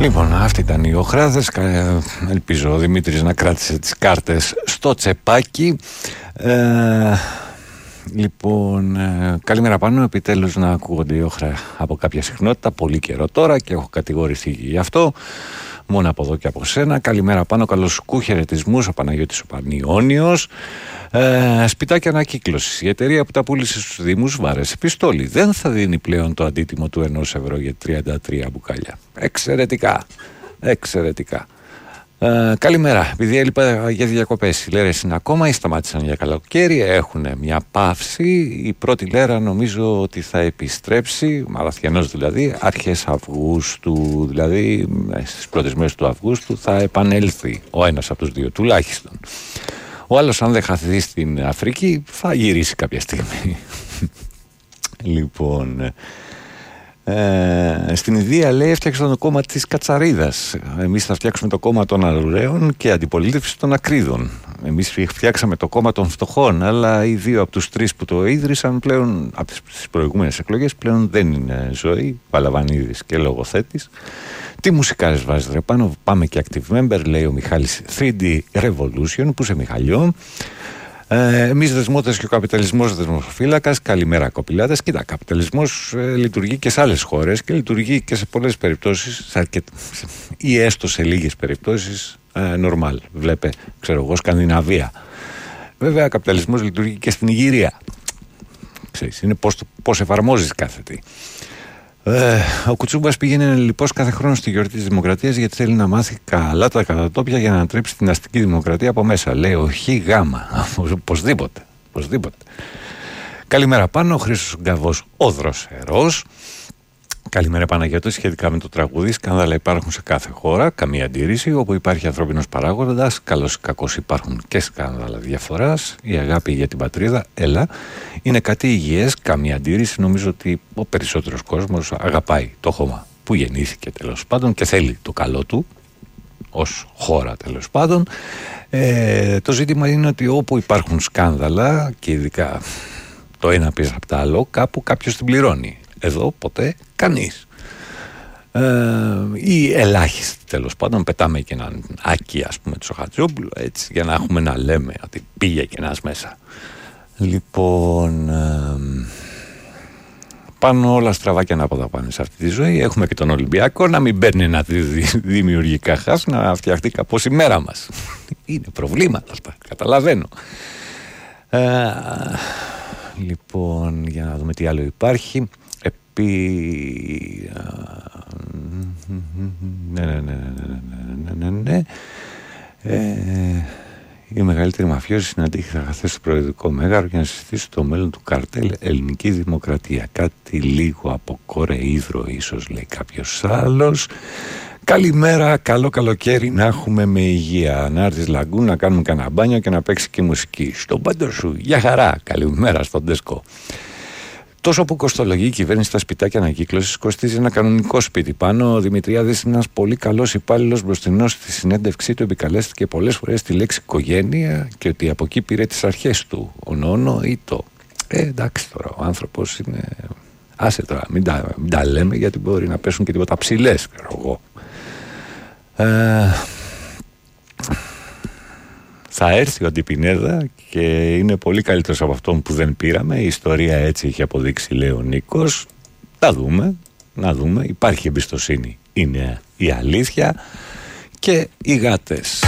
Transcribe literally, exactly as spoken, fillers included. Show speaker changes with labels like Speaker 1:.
Speaker 1: Λοιπόν, αυτή ήταν οι οχράδες. Ελπίζω ο Δημήτρης να κράτησε τις κάρτες στο τσεπάκι. ε, Λοιπόν, ε, καλημέρα πάνω. Επιτέλους να ακούγονται οι όχρα από κάποια συχνότητα. Πολύ καιρό τώρα και έχω κατηγορηθεί γι' αυτό. Μόνο από εδώ και από σένα. Καλημέρα πάνω. Καλωσικού χαιρετισμούς. Ο Παναγιώτης ο Πανιώνιος. Ε, σπιτάκια ανακύκλωσης. Η εταιρεία που τα πούλησε στους Δήμους βάρεσε πιστόλι. Δεν θα δίνει πλέον το αντίτιμο του ενός ευρώ για τριάντα τρία μπουκάλια. Εξαιρετικά. Εξαιρετικά. Ε, καλημέρα. Επειδή έλειπα για διακοπές, οι λέρες είναι ακόμα ή σταμάτησαν για καλοκαίρι, έχουν μια παύση. Η πρώτη λέρα νομίζω ότι θα επιστρέψει, μαραθιανός δηλαδή, αρχές Αυγούστου, δηλαδή στις πρώτες μέρες του Αυγούστου θα επανέλθει ο ένας από τους δύο τουλάχιστον. Ο άλλος, αν δεν χαθεί στην Αφρική, θα γυρίσει κάποια στιγμή. Λοιπόν, ε, στην Ινδία λέει έφτιαξαν το κόμμα της Κατσαρίδας. Εμείς θα φτιάξουμε το κόμμα των αρουραίων και αντιπολίτευση των ακρίδων. Εμείς φτιάξαμε το κόμμα των φτωχών, αλλά οι δύο από τους τρεις που το ίδρυσαν πλέον από τις προηγούμενες εκλογές πλέον δεν είναι ζωή. Παλαβανίδης και λογοθέτης. Τι μουσικάρες βάζεις ρε πάνω? Πάμε και active member, λέει ο Μιχάλης θρι ντι Revolution. Πού σε Μιχαλιό? Ε, εμείς δεσμότες και ο καπιταλισμός δεσμοφύλακας. Καλημέρα κοπηλάτες. Κοίτα, καπιταλισμός ε, λειτουργεί και σε άλλες χώρες και λειτουργεί και σε πολλές περιπτώσεις σε αρκετ... ή έστω σε λίγες περιπτώσεις ε, normal. Βλέπε, ξέρω εγώ, Σκανδιναβία. Βέβαια, καπιταλισμός λειτουργεί και στην Ιγυρία. Ξέρεις, είναι πώς, πώς εφαρμόζεις κάθε τι. Ε, ο Κουτσούμπας πήγαινε λοιπόν κάθε χρόνο στη γιορτή της Δημοκρατίας γιατί θέλει να μάθει καλά τα κατατόπια για να ανατρέψει την αστική δημοκρατία από μέσα. Λέει ο Χ Γάμα. Οπωσδήποτε. Οπωσδήποτε. Καλημέρα πάνω. Ο Χρήστος Γκαβός, ο Δροσερός. Καλημέρα Παναγιώτη. Σχετικά με το τραγούδι, σκάνδαλα υπάρχουν σε κάθε χώρα. Καμία αντίρρηση. Όπου υπάρχει ανθρώπινος παράγοντας, καλώς ή κακώς υπάρχουν και σκάνδαλα διαφθοράς. Η αγάπη για την πατρίδα, έλα, είναι κάτι υγιές. Καμία αντίρρηση. Νομίζω ότι ο περισσότερος κόσμος αγαπάει το χώμα που γεννήθηκε τέλος πάντων και θέλει το καλό του, ως χώρα τέλος πάντων. Ε, το ζήτημα είναι ότι όπου υπάρχουν σκάνδαλα, και ειδικά το ένα πίσω από το άλλο, κάπου κάποιος την πληρώνει. Εδώ ποτέ κανείς. Ε, ή ελάχιστοι τέλος πάντων. Πετάμε και έναν άκη, ας πούμε, του Σοχατζόπουλου, έτσι, για να έχουμε να λέμε ότι πήγε και ένας μέσα. Λοιπόν, ε, πάνω όλα στραβά και ανάποδα πάνε σε αυτή τη ζωή. Έχουμε και τον Ολυμπιακό να μην παίρνει ένα δημιουργικά χάς, να φτιαχτεί κάπως η μέρα μας. Είναι προβλήματα αυτά, καταλαβαίνω. Ε, λοιπόν, για να δούμε τι άλλο υπάρχει. Επί... Ναι, ναι, ναι, ναι, ναι, ναι, ναι. Ε, η μεγαλύτερη μαφιόζη συναντήθηκα χθες στο Προεδρικό Μέγαρο για να συζητήσω το μέλλον του καρτέλ Ελληνική Δημοκρατία. Κάτι λίγο από κορεΐδρο ίσως, λέει κάποιος άλλος. Καλημέρα, καλό καλοκαίρι να έχουμε με υγεία. Να έρθεις Λαγκού να κάνουμε κανένα μπάνιο και να παίξει και μουσική. Στον πάντο σου, για χαρά. Καλημέρα στον Τέσκο. Τόσο που κοστολογεί η κυβέρνηση στα σπιτάκια ανακύκλωσης, κοστίζει ένα κανονικό σπίτι πάνω. Ο Δημητριάδης είναι ένας πολύ καλός υπάλληλος, μπροστινός στη συνέντευξή του επικαλέστηκε πολλές φορές τη λέξη οικογένεια και ότι από εκεί πήρε τις αρχές του. Ο νόνο ή το. Ε, εντάξει τώρα, ο άνθρωπος είναι. Άσε τώρα, μην τα, μην τα λέμε γιατί μπορεί να πέσουν και τίποτα ψηλές, ξέρω εγώ. Ε, θα έρθει ο Αντιπινέδα και είναι πολύ καλύτερος από αυτόν που δεν πήραμε. Η ιστορία έτσι έχει αποδείξει, λέει ο Νίκος. Τα δούμε, να δούμε. Υπάρχει εμπιστοσύνη, είναι η αλήθεια. Και οι γάτες